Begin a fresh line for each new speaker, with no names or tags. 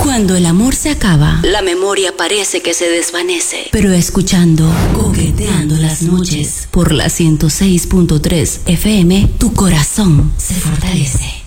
Cuando el amor se acaba, la memoria parece que se desvanece. Pero escuchando Coqueteando las Noches por la 106.3 FM, tu corazón se fortalece.